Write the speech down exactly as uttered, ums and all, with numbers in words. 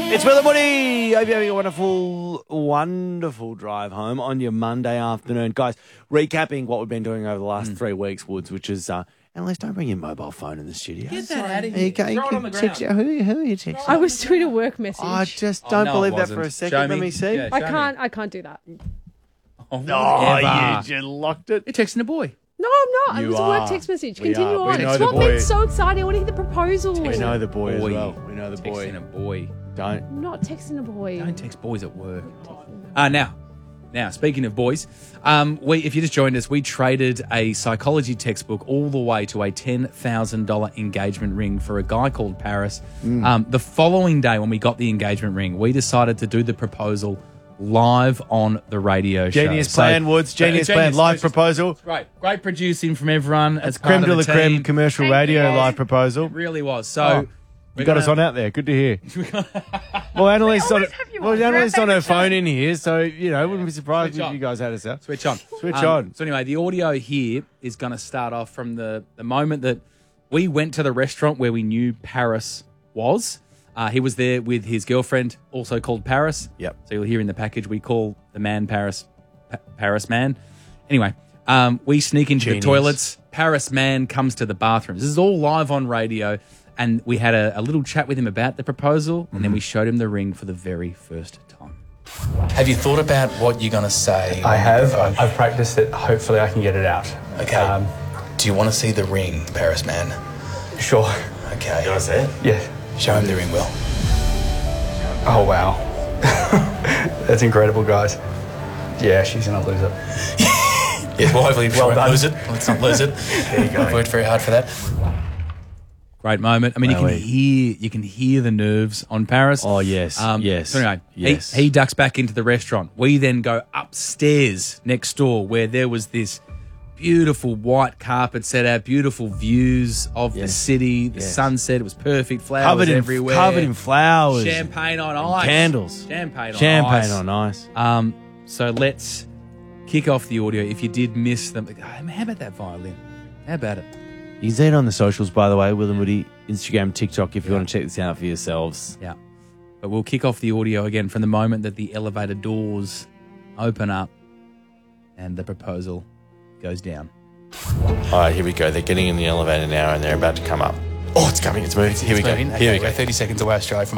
It's Will and Woody. Hope you're having a wonderful, wonderful drive home on your Monday afternoon. Guys, recapping what we've been doing over the last mm. three weeks, Woods, which is, uh, Annalise, don't bring your mobile phone in the studio. Get that out of here. You can, Throw you it on the text, ground. who, who are you texting? I was doing a work message. I just don't oh, no, believe that for a second. Show me. Let me see. Yeah, I can't. Me. I can't do that. Oh, no, you, you locked it. You're texting a boy. No, I'm not. You it was are. a work text message. We Continue are. on. We know It's the what boy. made so exciting. I want to hear the proposal. We know the boy, boy. as well. We know the boy. Texting a boy. Don't. I'm not texting a boy. Don't text boys at work. Uh, now, now, speaking of boys, um, we if you just joined us, we traded a psychology textbook all the way to a ten thousand dollars engagement ring for a guy called Paris. Mm. Um, the following day, when we got the engagement ring, we decided to do the proposal live on the radio show. Genius plan, so, Woods. Genius, uh, genius plan. Live genius. proposal. Great. Great producing from everyone. As creme part de of la the creme team. commercial Thank radio you. live proposal. It really was. So... Oh. You got gonna, us on out there. Good to hear. well, Annalise on, well, Annalise on her phone in here, so, you know, wouldn't be surprised Switch if on. you guys had us out. Switch on. Switch um, on. So anyway, the audio here is going to start off from the, the moment that we went to the restaurant where we knew Paris was. Uh, he was there with his girlfriend, also called Paris. Yep. So you'll hear in the package we call the man Paris, pa- Paris man. Anyway, um, we sneak into Genius. the toilets. Paris man comes to the bathroom. This is all live on radio. And we had a, a little chat with him about the proposal, and mm-hmm. then we showed him the ring for the very first time. Have you thought about what you're going to say? I have. I've, I've practiced it. Hopefully I can get it out. Okay. Um, Do you want to see the ring, Paris man? Sure. Okay. You want to see it? Yeah. Show him the ring, Will. Oh, wow. That's incredible, guys. Yeah, she's going to lose it. Yeah, well, hopefully well she won't done. lose it. Let's not lose it. There you go. I've worked very hard for that. Great moment. I mean, Really? you can hear you can hear the nerves on Paris. Oh, yes, Um, yes, So anyway, yes. he, he ducks back into the restaurant. We then go upstairs next door where there was this beautiful white carpet set out, beautiful views of the Yes. city, the Yes. sunset. It was perfect. Flowers Covered in, everywhere. covered in flowers. Champagne on ice. Candles. Champagne on Champagne ice. on ice. Um, so let's kick off the audio. If you did miss them, how about that violin? How about it? You can see it on the socials, by the way, Will and Woody, Instagram, TikTok, if you yeah. want to check this out for yourselves. Yeah. But we'll kick off the audio again from the moment that the elevator doors open up and the proposal goes down. All right, here we go. They're getting in the elevator now and they're about to come up. Oh, it's coming. It's moving. Here it's we moving. go. Okay, Here we we're go. thirty seconds away, Australia, from